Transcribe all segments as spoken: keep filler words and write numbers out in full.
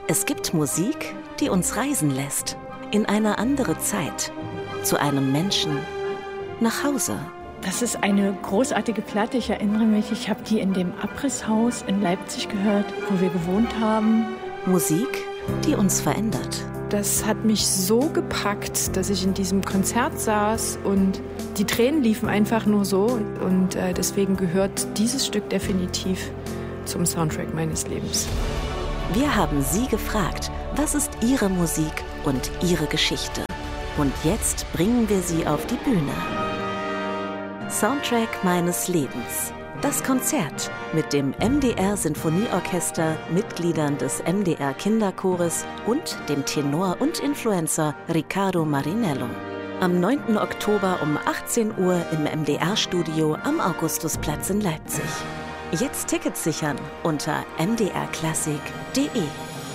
Es gibt Musik, die uns reisen lässt. In eine andere Zeit. Zu einem Menschen. Nach Hause. Das ist eine großartige Platte. Ich erinnere mich, ich habe die in dem Abrisshaus in Leipzig gehört, wo wir gewohnt haben. Musik, die uns verändert. Das hat mich so gepackt, dass ich in diesem Konzert saß und die Tränen liefen einfach nur so. Und äh, deswegen gehört dieses Stück definitiv zum Soundtrack meines Lebens. Wir haben Sie gefragt, was ist Ihre Musik und Ihre Geschichte? Und jetzt bringen wir Sie auf die Bühne. Soundtrack meines Lebens. Das Konzert mit dem M D R Sinfonieorchester, Mitgliedern des M D R Kinderchores und dem Tenor und Influencer Riccardo Marinello. Am neunten Oktober um achtzehn Uhr im M D R-Studio am Augustusplatz in Leipzig. Jetzt Tickets sichern unter m d r klassik punkt de.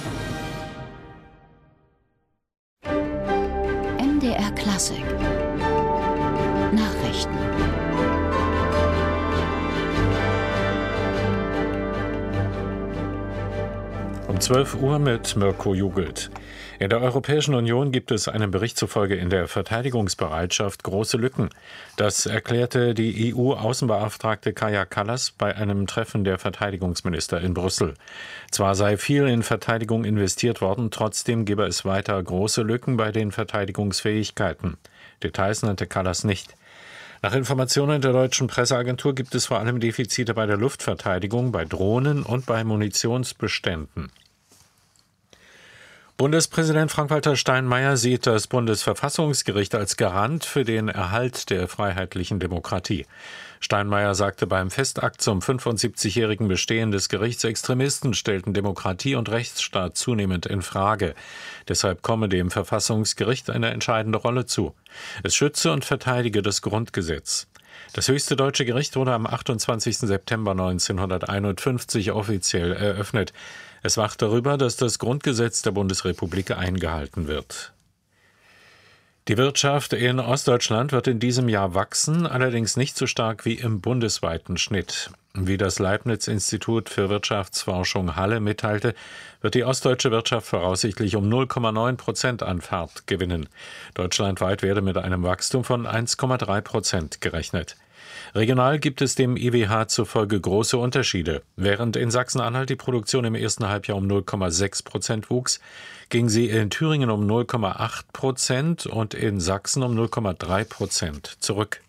M D R Klassik Nachrichten. Um zwölf Uhr mit Mirko Jugelt. In der Europäischen Union gibt es einem Bericht zufolge in der Verteidigungsbereitschaft große Lücken. Das erklärte die E U-Außenbeauftragte Kaja Kallas bei einem Treffen der Verteidigungsminister in Brüssel. Zwar sei viel in Verteidigung investiert worden, trotzdem gebe es weiter große Lücken bei den Verteidigungsfähigkeiten. Details nannte Kallas nicht. Nach Informationen der deutschen Presseagentur gibt es vor allem Defizite bei der Luftverteidigung, bei Drohnen und bei Munitionsbeständen. Bundespräsident Frank-Walter Steinmeier sieht das Bundesverfassungsgericht als Garant für den Erhalt der freiheitlichen Demokratie. Steinmeier sagte beim Festakt zum fünfundsiebzigjährigen Bestehen des Gerichts, Extremisten stellten Demokratie und Rechtsstaat zunehmend in Frage. Deshalb komme dem Verfassungsgericht eine entscheidende Rolle zu. Es schütze und verteidige das Grundgesetz. Das höchste deutsche Gericht wurde am achtundzwanzigsten September neunzehnhunderteinundfünfzig offiziell eröffnet. Es wacht darüber, dass das Grundgesetz der Bundesrepublik eingehalten wird. Die Wirtschaft in Ostdeutschland wird in diesem Jahr wachsen, allerdings nicht so stark wie im bundesweiten Schnitt. Wie das Leibniz-Institut für Wirtschaftsforschung Halle mitteilte, wird die ostdeutsche Wirtschaft voraussichtlich um null Komma neun Prozent an Fahrt gewinnen. Deutschlandweit werde mit einem Wachstum von eins Komma drei Prozent gerechnet. Regional gibt es dem I W H zufolge große Unterschiede. Während in Sachsen-Anhalt die Produktion im ersten Halbjahr um null Komma sechs Prozent wuchs, ging sie in Thüringen um null Komma acht Prozent und in Sachsen um null Komma drei Prozent zurück.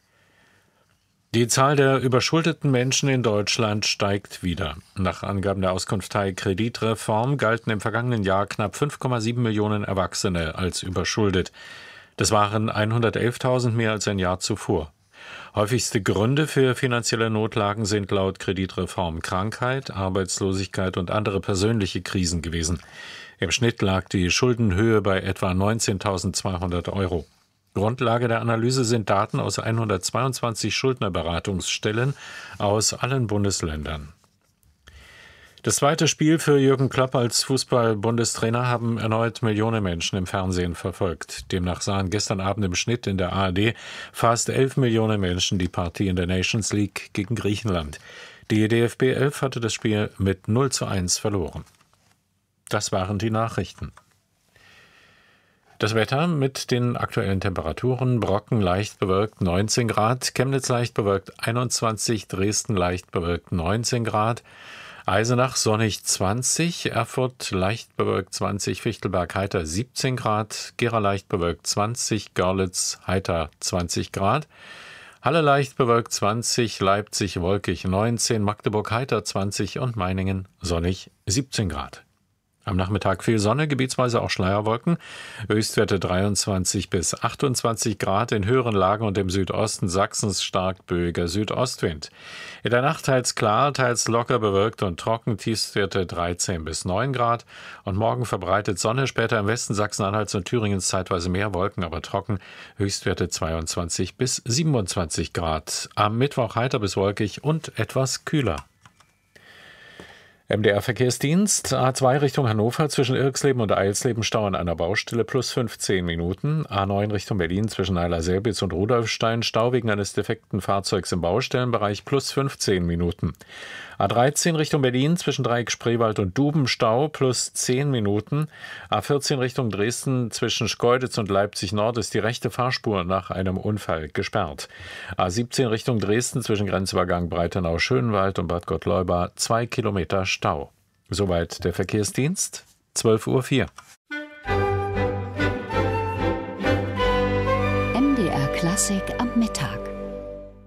Die Zahl der überschuldeten Menschen in Deutschland steigt wieder. Nach Angaben der Auskunftei Kreditreform galten im vergangenen Jahr knapp fünf Komma sieben Millionen Erwachsene als überschuldet. Das waren hundertelftausend mehr als ein Jahr zuvor. Häufigste Gründe für finanzielle Notlagen sind laut Kreditreform Krankheit, Arbeitslosigkeit und andere persönliche Krisen gewesen. Im Schnitt lag die Schuldenhöhe bei etwa neunzehntausendzweihundert Euro. Grundlage der Analyse sind Daten aus hundertzweiundzwanzig Schuldnerberatungsstellen aus allen Bundesländern. Das zweite Spiel für Jürgen Klopp als Fußball-Bundestrainer haben erneut Millionen Menschen im Fernsehen verfolgt. Demnach sahen gestern Abend im Schnitt in der A R D fast elf Millionen Menschen die Partie in der Nations League gegen Griechenland. Die D F B elf hatte das Spiel mit null zu eins verloren. Das waren die Nachrichten. Das Wetter mit den aktuellen Temperaturen: Brocken leicht bewölkt neunzehn Grad, Chemnitz leicht bewölkt einundzwanzig, Dresden leicht bewölkt neunzehn Grad, Eisenach sonnig zwanzig, Erfurt leicht bewölkt zwanzig, Fichtelberg heiter siebzehn Grad, Gera leicht bewölkt zwanzig, Görlitz heiter zwanzig Grad, Halle leicht bewölkt zwanzig, Leipzig wolkig neunzehn, Magdeburg heiter zwanzig und Meiningen sonnig siebzehn Grad. Am Nachmittag viel Sonne, gebietsweise auch Schleierwolken, Höchstwerte dreiundzwanzig bis achtundzwanzig Grad, in höheren Lagen und im Südosten Sachsens stark böiger Südostwind. In der Nacht teils klar, teils locker bewölkt und trocken, Tiefstwerte dreizehn bis neun Grad und morgen verbreitet Sonne, später im Westen Sachsen-Anhalts und Thüringens zeitweise mehr Wolken, aber trocken, Höchstwerte zweiundzwanzig bis siebenundzwanzig Grad. Am Mittwoch heiter bis wolkig und etwas kühler. M D R-Verkehrsdienst, A zwei Richtung Hannover zwischen Irxleben und Eilsleben Stau an einer Baustelle plus fünfzehn Minuten. A neun Richtung Berlin zwischen Eiler-Selbitz und Rudolfstein Stau wegen eines defekten Fahrzeugs im Baustellenbereich plus fünfzehn Minuten. A dreizehn Richtung Berlin zwischen Dreieck Spreewald und Duben Stau plus zehn Minuten. A vierzehn Richtung Dresden zwischen Schkeuditz und Leipzig Nord ist die rechte Fahrspur nach einem Unfall gesperrt. A siebzehn Richtung Dresden zwischen Grenzübergang Breitenau-Schönwald und Bad Gottleuba zwei Kilometer Stau. Soweit der Verkehrsdienst, zwölf Uhr vier. M D R Klassik